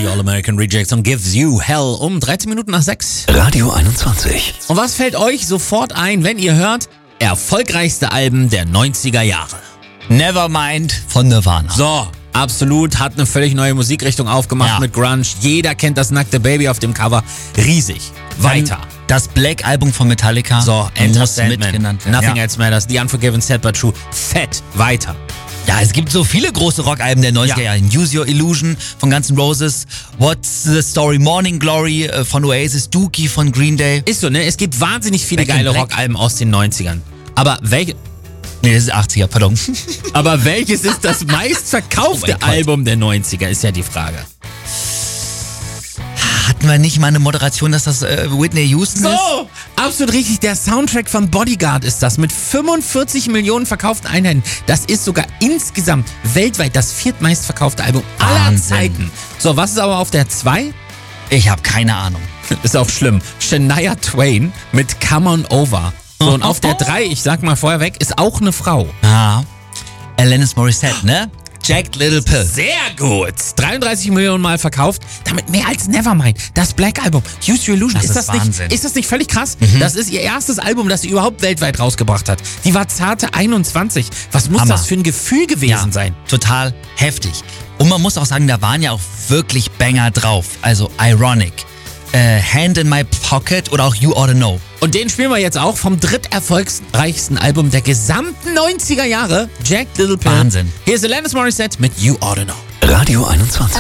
Die All-American Rejects und Gives You Hell um 13 Minuten nach 6. Radio 21. Und was fällt euch sofort ein, wenn ihr hört, erfolgreichste Alben der 90er Jahre? Nevermind von Nirvana. So, absolut, hat eine völlig neue Musikrichtung aufgemacht mit Grunge. Jeder kennt das nackte Baby auf dem Cover. Riesig. Weiter. Das Black-Album von Metallica. So, Enter muss Sandman. mitgenannt werden. Nothing Else Matters. The Unforgiven, Sad But True. Fett. Weiter. Ja, es gibt so viele große Rockalben der 90er Jahre. Use Your Illusion von Guns N' Roses, What's the Story, Morning Glory von Oasis, Dookie von Green Day. Ist so, ne? Es gibt wahnsinnig viele Back in geile Black. Rockalben aus den 90ern. Aber welche... Nee, das ist 80er, pardon. Aber welches ist das meistverkaufte Oh mein Gott. Album der 90er, ist ja die Frage. Hatten wir nicht mal eine Moderation, dass das Whitney Houston ist? So, absolut richtig. Der Soundtrack von Bodyguard ist das. Mit 45 Millionen verkauften Einheiten. Das ist sogar insgesamt weltweit das viertmeistverkaufte Album aller Wahnsinn. Zeiten. So, was ist aber auf der 2? Ich habe keine Ahnung. Ist auch schlimm. Shania Twain mit Come On Over. So, und auf der 3, ich sag mal vorher weg, ist auch eine Frau. Ah, Alanis Morissette, ne? Jagged Little Pill. Sehr gut. 33 Millionen Mal verkauft. Damit mehr als Nevermind. Das Black Album. Use Your Illusion. Das ist Wahnsinn. Ist das nicht völlig krass? Das ist ihr erstes Album, das sie überhaupt weltweit rausgebracht hat. Die war zarte 21. Was muss Hammer. das für ein Gefühl gewesen sein? Total heftig. Und man muss auch sagen, da waren ja auch wirklich Banger drauf. Also Ironic, Hand in My Pocket oder auch You Oughta Know. Und den spielen wir jetzt auch vom dritterfolgreichsten Album der gesamten 90er Jahre. Jagged Little Pill. Wahnsinn. Hier ist Alanis Morissette mit You Oughta Know. Radio 21.